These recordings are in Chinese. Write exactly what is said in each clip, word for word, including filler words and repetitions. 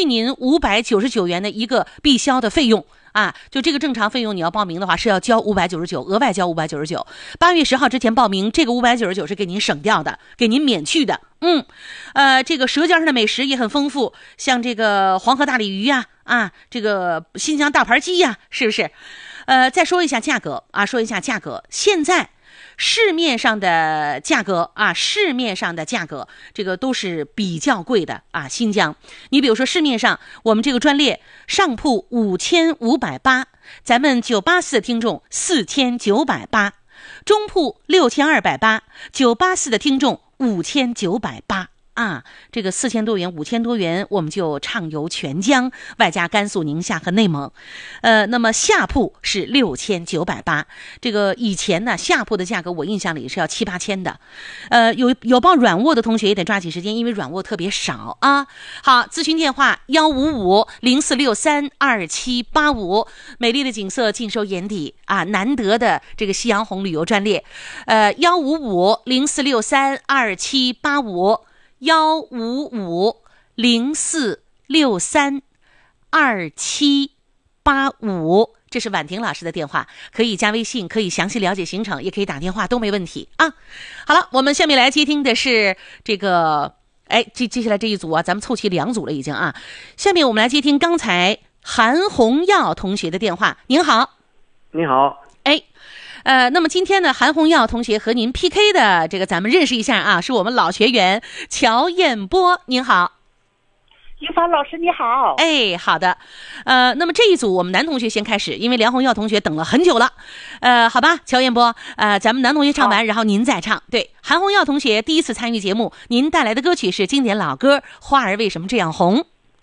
您五百九十九元的一个必销的费用啊，就这个正常费用你要报名的话是要交五百九十九，额外交五百九十九。八月十号之前报名，这个五百九十九是给您省掉的，给您免去的。嗯，呃，这个舌尖上的美食也很丰富，像这个黄河大鲤鱼呀、啊，啊，这个新疆大盘鸡呀、啊，是不是？呃，再说一下价格啊，说一下价格，现在市面上的价格啊，市面上的价格这个都是比较贵的啊。新疆，你比如说市面上我们这个专列上铺五千五百八，咱们九八四的听众四千九百八，中铺六千二百八，九八四的听众五千九百八。啊，这个四千多元、五千多元，我们就畅游全疆，外加甘肃、宁夏和内蒙。呃，那么下铺是六千九百八。这个以前呢，下铺的价格我印象里是要七八千的。呃，有有报软卧的同学也得抓紧时间，因为软卧特别少啊。好，咨询电话幺五五零四六三二七八五。美丽的景色尽收眼底啊，难得的这个夕阳红旅游专列，呃，幺五五零四六三二七八五。幺五五零四六三二七八五，这是婉婷老师的电话，可以加微信，可以详细了解行程，也可以打电话，都没问题啊。好了，我们下面来接听的是这个，哎，接接下来这一组啊，咱们凑齐两组了已经啊。下面我们来接听刚才韩红耀同学的电话。您好。 你好。 哎。呃，那么今天呢，韩红耀同学和您 P K 的这个，咱们认识一下啊，是我们老学员乔彦波，您好。 于凡老师你好。 哎，好的。呃，那么这一组我们男同学先开始，因为梁红耀同学等了很久了。呃，好吧，乔彦波，呃，咱们男同学唱完，然后您再唱。对，韩红耀同学第一次参与节目，您带来的歌曲是经典老歌《花儿为什么这样红》。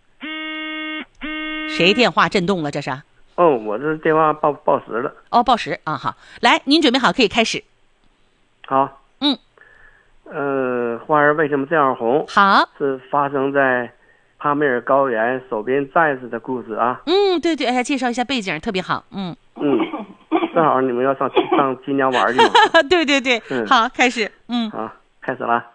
谁电话震动了？这是？ 哦，我这电话报报时了。 哦，报时啊，好，来，您准备好可以开始。 好。 嗯。 呃，花儿为什么这样红？ 好， 是发生在帕米尔高原守边战士的故事啊。 嗯，对对，哎，介绍一下背景，特别好。嗯嗯，正好你们要上上新疆玩去嘛。 对对对、嗯，好，开始。嗯， 好，开始了。